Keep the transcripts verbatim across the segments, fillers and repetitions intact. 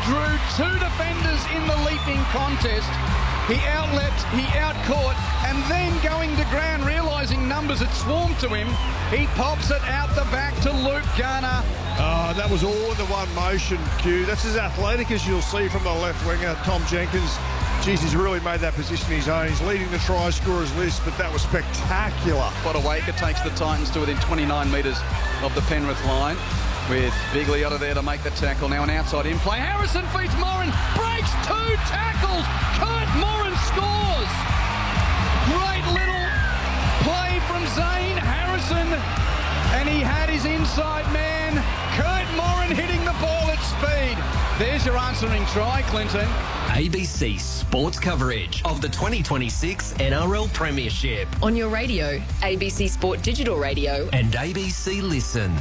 drew two defenders in the leaping contest. He outleapt, he outcaught, and then going to ground, realising numbers had swarmed to him, he pops it out the back to Luke Garner. Oh, that was all in the one motion, Q. That's as athletic as you'll see from the left winger, Tom Jenkins. Jeez, he's really made that position his own. He's leading the try scorers list, but that was spectacular. Botawaker takes the Titans to within twenty-nine metres of the Penrith line, with Big Liotta there to make the tackle. Now an outside in play. Harrison feeds Moran, breaks two tackles. Kurt Moran scores. Great little play from Zane Harrison, and he had his inside man, Kurt Moran, hitting the ball at speed. There's your answering try, Clinton. A B C Sports coverage of the twenty twenty-six N R L Premiership on your radio, A B C Sport Digital Radio and A B C Listen.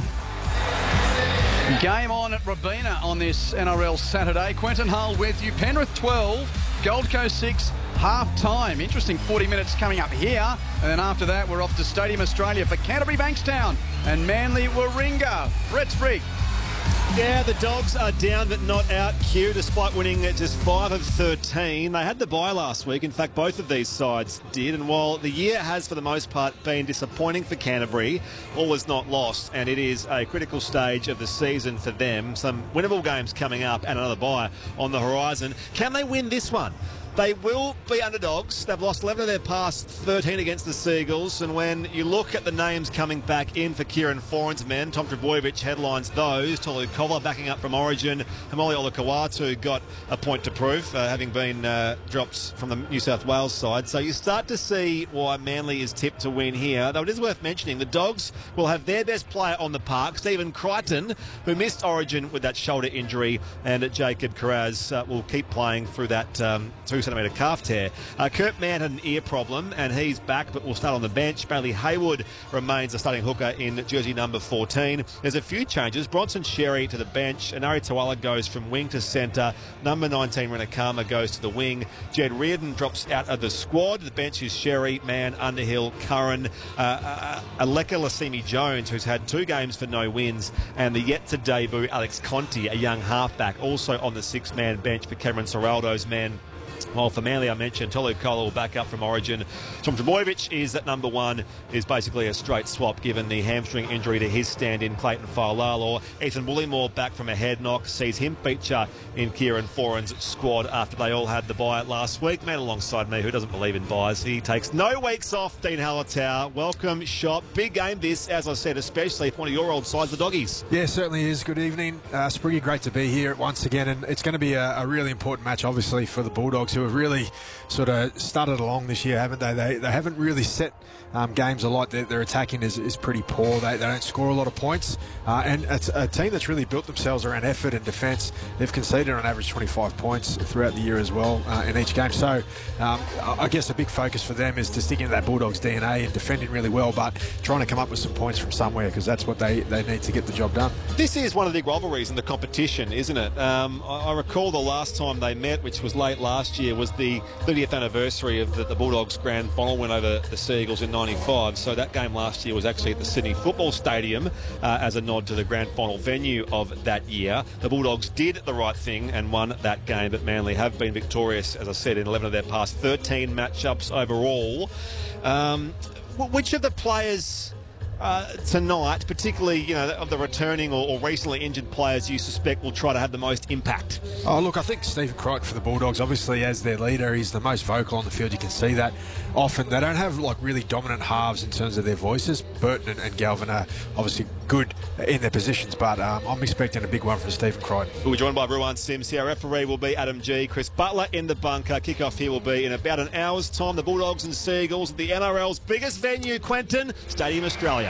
Game on at Robina on this N R L Saturday. Quentin Hull with you. Penrith twelve, Gold Coast six, half-time. Interesting forty minutes coming up here. And then after that, we're off to Stadium Australia for Canterbury Bankstown and Manly Warringah. Brett Sprigg. Yeah, the Dogs are down but not out, Q, despite winning just five of thirteen. They had the bye last week. In fact, both of these sides did. And while the year has, for the most part, been disappointing for Canterbury, all is not lost. And it is a critical stage of the season for them. Some winnable games coming up and another bye on the horizon. Can they win this one? They will be underdogs. They've lost eleven of their past thirteen against the Seagulls. And when you look at the names coming back in for Kieran Foran's men, Tom Trbojevic headlines those. Tolu Kovler backing up from Origin. Hamoli Olakawatu got a point to prove, uh, having been uh, dropped from the New South Wales side. So you start to see why Manly is tipped to win here. Though it is worth mentioning, the Dogs will have their best player on the park, Stephen Crichton, who missed Origin with that shoulder injury, and Jacob Carraz uh, will keep playing through that um, two centimetre calf tear. Uh, Kurt Mann had an ear problem and he's back but will start on the bench. Bailey Hayward remains the starting hooker in jersey number fourteen. There's a few changes. Bronson Sherry to the bench. Anari Tawala goes from wing to centre. Number nineteen, Renakama, goes to the wing. Jed Reardon drops out of the squad. The bench is Sherry, Mann, Underhill, Curran, uh, uh, Aleka Lassimi Jones, who's had two games for no wins, and the yet to debut Alex Conti, a young halfback, also on the six-man bench for Cameron Serraldo's man. While for Manly, I mentioned Tolu Kovler will back up from Origin. Tom Trbojevic is at number one, is basically a straight swap given the hamstring injury to his stand-in Clayton Fa'alalo. Ethan Bullimore back from a head knock sees him feature in Kieran Foran's squad after they all had the bye last week. Man alongside me who doesn't believe in byes. He takes no weeks off. Dean Hallertau, welcome, shop. Big game this, as I said, especially for one of your old sides, the Doggies. Yeah, certainly is. Good evening. Uh, Spriggy, great to be here once again, and it's going to be a, a really important match, obviously, for the Bulldogs, who have really sort of started along this year, haven't they? They, they haven't really set um, games a lot. Their, their attacking is, is pretty poor. They, they don't score a lot of points. Uh, and it's a team that's really built themselves around effort and defence. They've conceded on average twenty-five points throughout the year as well uh, in each game. So um, I guess a big focus for them is to stick into that Bulldogs D N A and defending really well, but trying to come up with some points from somewhere, because that's what they, they need to get the job done. This is one of the big rivalries in the competition, isn't it? Um, I, I recall the last time they met, which was late last year, was the thirtieth anniversary of the, the Bulldogs grand final win over the Seagulls in ninety-five. So that game last year was actually at the Sydney Football Stadium uh, as a nod to the grand final venue of that year. The Bulldogs did the right thing and won that game, but Manly have been victorious, as I said, in eleven of their past thirteen matchups overall. Um, which of the players Uh, tonight, particularly, you know, of the returning or, or recently injured players, you suspect will try to have the most impact? Oh, look, I think Stephen Crichton for the Bulldogs, obviously as their leader, he's the most vocal on the field. You can see that often. They don't have like really dominant halves in terms of their voices. Burton and, and Galvin are obviously good in their positions, but um, I'm expecting a big one from Stephen Crichton. We're joined by Ruan Sims here. Our referee will be Adam G. Chris Butler in the bunker. Kickoff here will be in about an hour's time. The Bulldogs and Seagulls at the N R L's biggest venue, Quentin, Stadium Australia.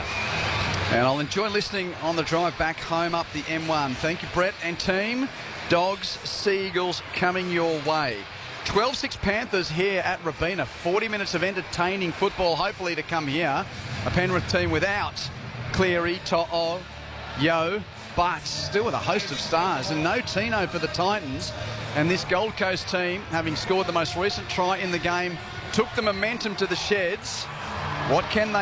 And I'll enjoy listening on the drive back home up the M one. Thank you, Brett and team. Dogs, Seagulls coming your way. twelve six Panthers here at Robina. forty minutes of entertaining football, hopefully to come here. A Penrith team without Cleary, To'o, Yo, but still with a host of stars. And no Tino for the Titans. And this Gold Coast team, having scored the most recent try in the game, took the momentum to the sheds. What can they